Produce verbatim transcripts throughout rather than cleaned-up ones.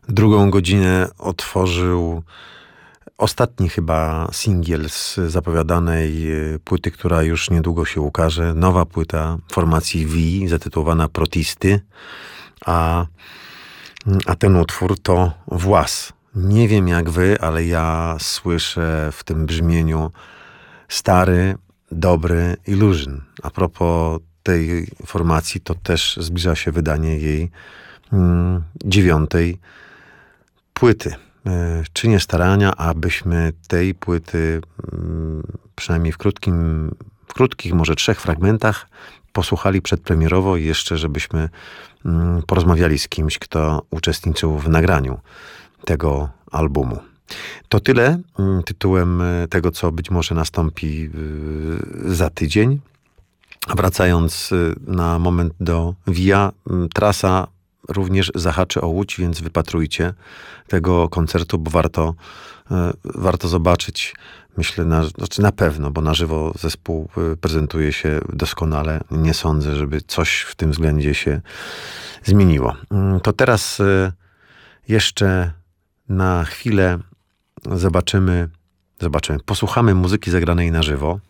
Drugą godzinę otworzył ostatni chyba singiel z zapowiadanej płyty, która już niedługo się ukaże. Nowa płyta formacji V, zatytułowana Protisty, a, a ten utwór to Włas. Nie wiem jak wy, ale ja słyszę w tym brzmieniu stary, dobry Illusion. A propos tej formacji, to też zbliża się wydanie jej mm, dziewiątej płyty. Czynię starania, abyśmy tej płyty przynajmniej w krótkim, w krótkich, może trzech fragmentach posłuchali przedpremierowo i jeszcze, żebyśmy porozmawiali z kimś, kto uczestniczył w nagraniu tego albumu. To tyle tytułem tego, co być może nastąpi za tydzień. Wracając na moment do Via, trasa również zahaczy o Łódź, więc wypatrujcie tego koncertu, bo warto, warto zobaczyć. Myślę, na, znaczy na pewno, bo na żywo zespół prezentuje się doskonale. Nie sądzę, żeby coś w tym względzie się zmieniło. To teraz jeszcze na chwilę zobaczymy, zobaczymy, posłuchamy muzyki zagranej na żywo.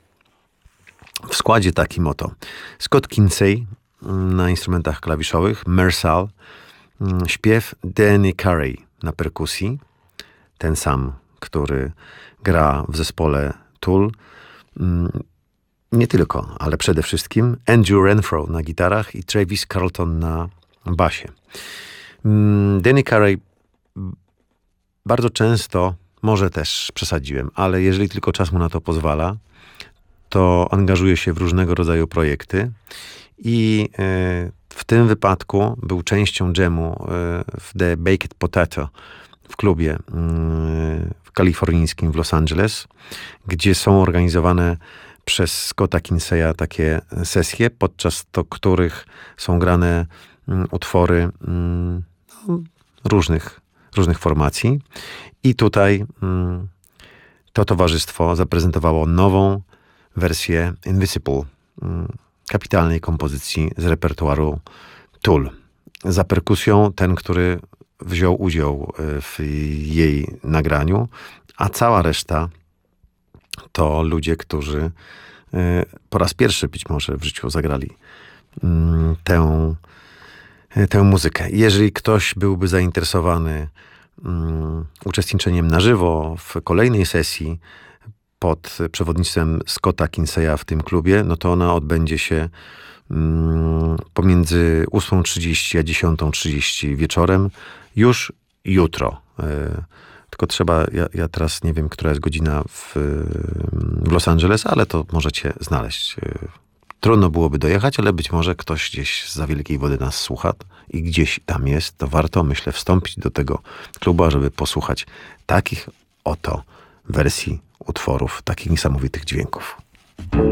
W składzie takim oto Scott Kinsey na instrumentach klawiszowych, Mersal, śpiew Danny Carey na perkusji, ten sam, który gra w zespole Tool. Nie tylko, ale przede wszystkim Andrew Renfro na gitarach i Travis Carlton na basie. Danny Carey bardzo często, może też przesadziłem, ale jeżeli tylko czas mu na to pozwala, to angażuje się w różnego rodzaju projekty i w tym wypadku był częścią dżemu w The Baked Potato w klubie w kalifornijskim w Los Angeles, gdzie są organizowane przez Scotta Kinseya takie sesje, podczas to których są grane utwory różnych, różnych formacji. I tutaj to towarzystwo zaprezentowało nową wersję Invisible, kapitalnej kompozycji z repertuaru Tool. Za perkusją ten, który wziął udział w jej nagraniu, a cała reszta to ludzie, którzy po raz pierwszy być może w życiu zagrali tę, tę muzykę. Jeżeli ktoś byłby zainteresowany uczestniczeniem na żywo w kolejnej sesji pod przewodnictwem Scotta Kinseya w tym klubie, no to ona odbędzie się mm, pomiędzy ósma trzydzieści a dziesiąta trzydzieści wieczorem, już jutro. Yy, tylko trzeba, ja, ja teraz nie wiem, która jest godzina w, w Los Angeles, ale to możecie znaleźć. Yy, trudno byłoby dojechać, ale być może ktoś gdzieś za Wielkiej Wody nas słucha i gdzieś tam jest, to warto, myślę, wstąpić do tego klubu, żeby posłuchać takich oto wersji utworów, takich niesamowitych dźwięków.